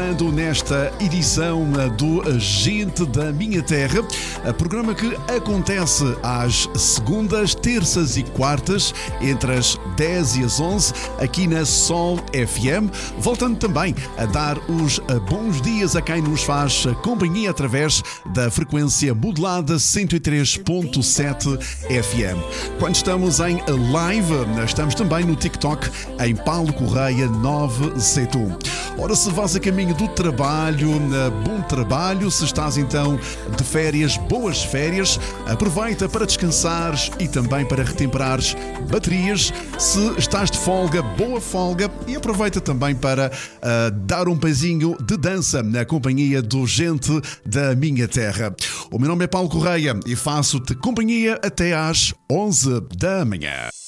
entrando nesta edição do Gente da Minha Terra, programa que acontece às segundas, terças e quartas, entre as 10 e as 11, aqui na Sol FM, voltando também a dar os bons dias a quem nos faz companhia através da frequência modulada 103.7 FM. Quando estamos em live, estamos também no TikTok em Paulo Correia 971. Ora, se vais a caminho do trabalho, bom trabalho. Se estás então de férias, boas férias. Aproveita para descansares e também para retemperares baterias. Se estás de folga, boa folga. E aproveita também para dar um pezinho de dança na companhia do Gente da Minha Terra. O meu nome é Paulo Correia e faço-te companhia até às 11 da manhã.